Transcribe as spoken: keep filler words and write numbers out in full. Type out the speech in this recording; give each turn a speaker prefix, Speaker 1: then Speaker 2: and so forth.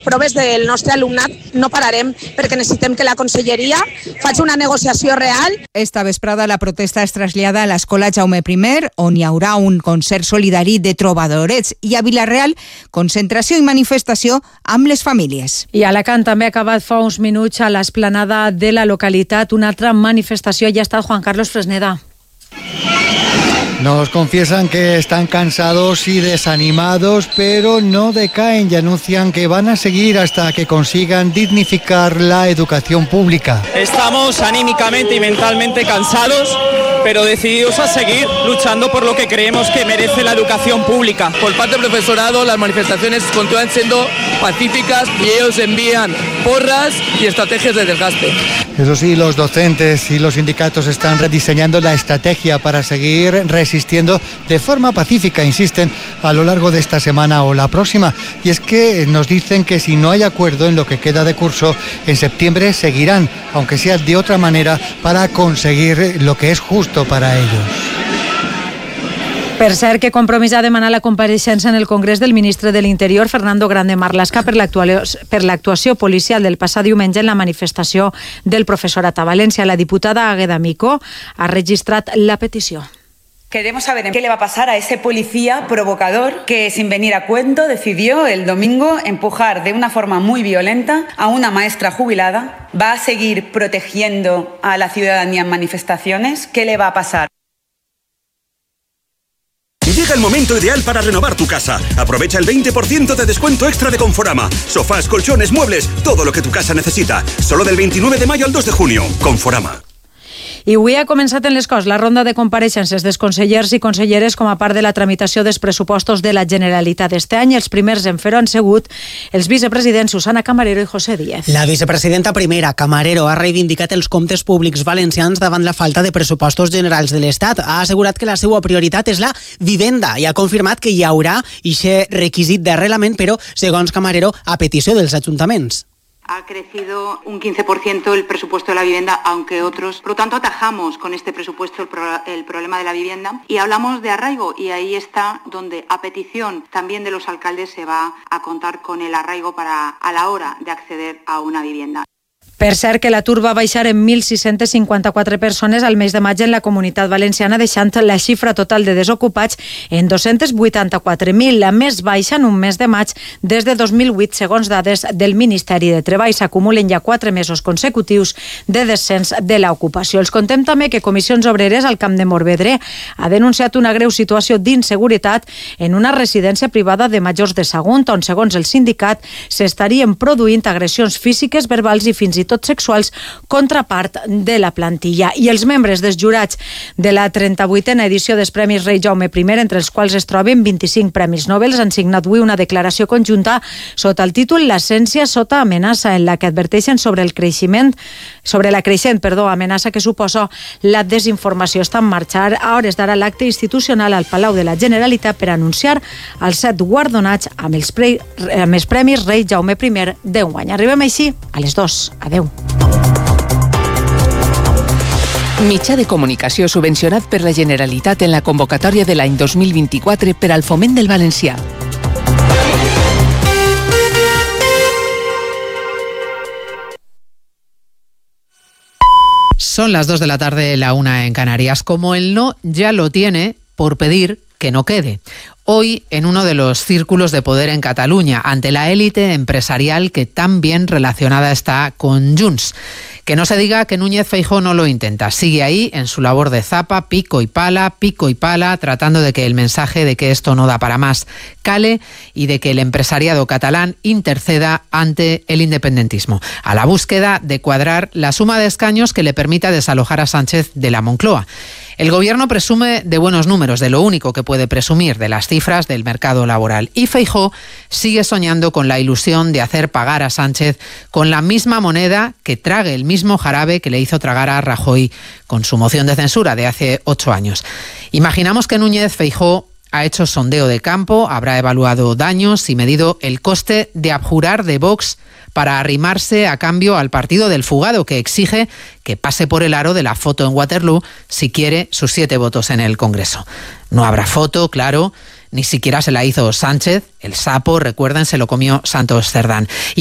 Speaker 1: Proves del nostre alumnat no pararem perquè necessitem que la conselleria faci una negociació real.
Speaker 2: Esta vesprada la protesta es trasllada a l'Escola Jaume primer, on hi haurà un concert solidari de trobadorets, i a Vila-real, concentració i manifestació amb les famílies.
Speaker 3: I Alacant també ha acabat fa uns minuts a l'esplanada de la localitat una altra manifestació. Ja està Juan Carlos Fresneda.
Speaker 4: Nos confiesan que están cansados y desanimados, pero no decaen y anuncian que van a seguir hasta que consigan dignificar la educación pública.
Speaker 5: Estamos anímicamente y mentalmente cansados, pero decididos a seguir luchando por lo que creemos que merece la educación pública.
Speaker 6: Por parte del profesorado, las manifestaciones continúan siendo pacíficas y ellos envían porras y estrategias de desgaste.
Speaker 4: Eso sí, los docentes y los sindicatos están rediseñando la estrategia para seguir resistiendo de forma pacífica, insisten, a lo largo de esta semana o la próxima. Y es que nos dicen que si no hay acuerdo en lo que queda de curso, en septiembre seguirán, aunque sea de otra manera, para conseguir lo que es justo para ellos.
Speaker 3: Per cert, que Compromís ha demanat la compareixença en el Congrés del ministre de l'Interior, Fernando Grande Marlaska, per l'actuació policial del passat diumenge en la manifestació del professorat a València. La diputada Águeda Micó ha registrat la petició.
Speaker 7: Queremos saber qué le va a pasar a ese policía provocador que, sin venir a cuento, decidió el domingo empujar de una forma muy violenta a una maestra jubilada. ¿Va a seguir protegiendo a la ciudadanía en manifestaciones? ¿Qué le va a pasar?
Speaker 8: Llega el momento ideal para renovar tu casa. Aprovecha el veinte por ciento de descuento extra de Conforama. Sofás, colchones, muebles, todo lo que tu casa necesita. Solo del veintinueve de mayo al dos de junio. Conforama.
Speaker 3: I avui ha començat en les Corts la ronda de compareixences dels consellers i conselleres com a part de la tramitació dels pressupostos de la Generalitat. Este any els primers en fer-ho han sigut els vicepresidents Susana Camarero i José Díez.
Speaker 9: La vicepresidenta primera, Camarero, ha reivindicat els comptes públics valencians davant la falta de pressupostos generals de l'Estat. Ha assegurat que la seva prioritat és la vivenda i ha confirmat que hi haurà aquest requisit d'arrelament, però, segons Camarero, a petició dels ajuntaments.
Speaker 10: Ha crecido un quince por ciento el presupuesto de la vivienda, aunque otros. Por lo tanto, atajamos con este presupuesto el, pro- el problema de la vivienda y hablamos de arraigo. Y ahí está donde, a petición también de los alcaldes, se va a contar con el arraigo para a la hora de acceder a una vivienda.
Speaker 3: Per cert, que l'atur va baixar en mil sis-centes cinquanta-quatre persones al mes de maig en la Comunitat Valenciana, deixant la xifra total de desocupats en dos-cents vuitanta-quatre mil, la més baixa en un mes de maig des de dos mil vuit, segons dades del Ministeri de Treball. S'acumulen ja quatre mesos consecutius de descens de l'ocupació. Els contem també que Comissions Obreres al Camp de Morvedre ha denunciat una greu situació d'inseguretat en una residència privada de majors de Sagunt, on, segons el sindicat, s'estarien produint agressions físiques, verbals i fins i tot sexuals contra part de la plantilla. I els membres dels jurats de la trenta-vuitena edició dels Premis Rei Jaume primer, entre els quals es troben vint-i-cinc Premis Nobel, han signat avui una declaració conjunta sota el títol L'essència sota amenaça, en la que adverteixen sobre el creixement, sobre la creixent, perdó, amenaça que suposa la desinformació. Està en marxa a hores d'ara l'acte institucional al Palau de la Generalitat per anunciar els set guardonats amb els, pre amb els Premis Rei Jaume primer d'enguany. Arribem així a les dues. Adeu.
Speaker 11: Mitjà de comunicació subvencionat per la Generalitat en la convocatòria de l'any dos mil vint-i-quatre per al foment del valencià.
Speaker 12: Son las dos de la tarde, la una en Canarias. Como el no ya lo tiene, por pedir que no quede. Hoy, en uno de los círculos de poder en Cataluña, ante la élite empresarial que tan bien relacionada está con Junts. Que no se diga que Núñez Feijóo no lo intenta. Sigue ahí en su labor de zapa, pico y pala, pico y pala, tratando de que el mensaje de que esto no da para más cale y de que el empresariado catalán interceda ante el independentismo, a la búsqueda de cuadrar la suma de escaños que le permita desalojar a Sánchez de la Moncloa. El gobierno presume de buenos números, de lo único que puede presumir, de las cifras del mercado laboral. Y Feijóo sigue soñando con la ilusión de hacer pagar a Sánchez con la misma moneda que trague el mismo jarabe que le hizo tragar a Rajoy con su moción de censura de hace ocho años. Imaginamos que Núñez Feijóo ha hecho sondeo de campo, habrá evaluado daños y medido el coste de abjurar de Vox para arrimarse a cambio al partido del fugado, que exige que pase por el aro de la foto en Waterloo si quiere sus siete votos en el Congreso. No habrá foto, claro, ni siquiera se la hizo Sánchez, el sapo, recuerden, se lo comió Santos Cerdán.